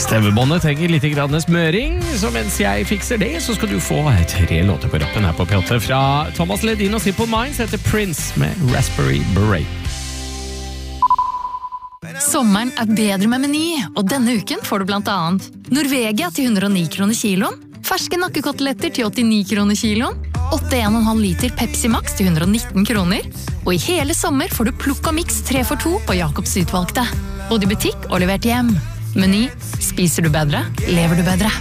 Stevebåndet trenger litt grann smøring, så mens jeg fikser det, så skal du få 3 låter på rappen her på P8 fra Thomas Ledin og Simple Minds heter Prince med Raspberry Beret. Sommeren bedre med Meny, og denne uken får du blant annet Norvegia til 109 kroner kiloen, ferske nakkekoteletter til 89 kroner kiloen, 8,5 liter Pepsi Max til 119 kroner, og i hele sommer får du Plukka Mix 3 for 2 på Jacobs utvalgte. Både i butikk og levert hjem. Meny. Spiser du bedre, lever du bedre.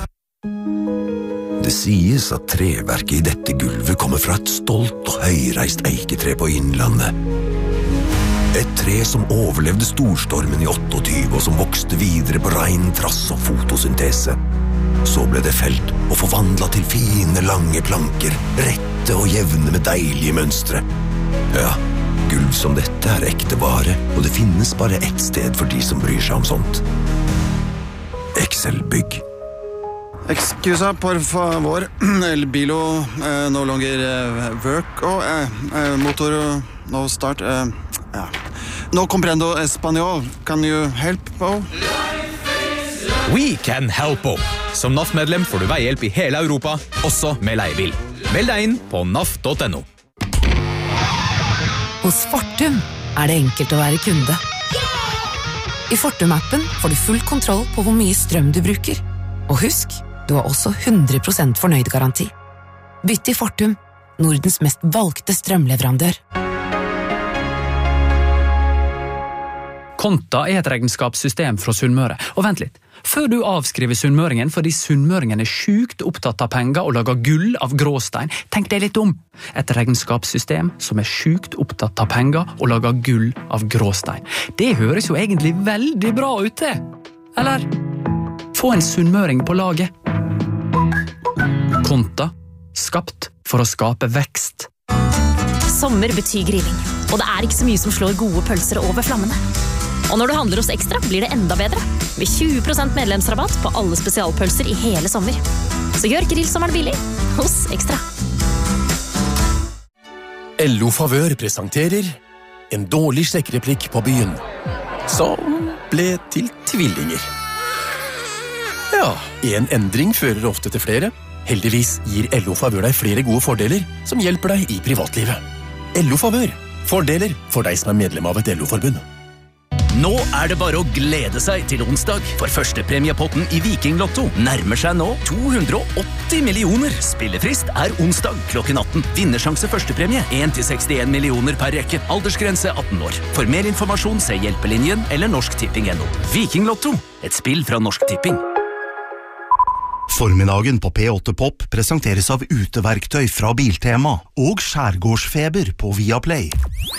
Det sies at treverket i dette gulvet kommer fra et stolt og høyreist eiketre på Innlandet. Et tre som overlevde storstormen i 28 og som vokste videre på rein trass og fotosyntese. Så ble det felt og forvandlet til fine, lange planker, rette og jevne med deilige mønstre. Ja, gulv som dette ekte vare, og det finnes bare ett sted for de som bryr seg om sånt. Excel-bygg. Excusa, por favor. El bilo no longer work. Motor no start. No comprendo español. Can you help? We can help. Som NAF-medlem får du veihjelp i hele Europa, også med leiebil. Meld deg inn på naf.no. Hos Fortum det enkelt å være kunde. I Fortum-appen får du full kontroll på hvor mye strøm du bruker. Og husk, du har også 100% fornøyd garanti. Bytt til Fortum, Nordens mest valgte strømleverandør. Konta et regnskapssystem fra Sunnmøre. Og vent litt, før du avskriver sunnmøringen fordi sunnmøringen sykt opptatt av penger og lager gull av gråstein, tenk deg litt om. Et regnskapssystem som sykt opptatt av penger og lager gull av gråstein. Det høres jo egentlig veldig bra ut det. Eller? Få en sunnmøring på laget. Konta, skapt for å skape vekst. Sommer betyr grilling, og det ikke så mye som slår gode pølser over flammene. Og når du handler hos Ekstra, blir det enda bedre. Med 20% medlemsrabatt på alle spesialpølser i hele sommer. Så gjør grillsommeren billig hos Ekstra. LO Favør presenterer en dårlig sjekkereplikk på byen, som ble til tvillinger. Ja, en endring fører ofte til flere. Heldigvis gir LO Favør deg flere gode fordeler som hjelper deg i privatlivet. LO Favør. Fordeler for deg som medlem av et LO-forbund. Nå det bare å glede seg til onsdag, for første premiepotten i Viking Lotto nærmer seg nå 280 millioner. Spillefrist onsdag klokken 18. Vinnersjanse førstepremie 1-61 millioner per rekke. Aldersgrense 18 år. For mer informasjon se Hjelpelinjen eller Norsk Tipping.no. Viking Lotto, et spill fra Norsk Tipping. Formiddagen på P8 Pop presenteres av uteverktøy fra Biltema og Skjærgårdsfeber på Viaplay.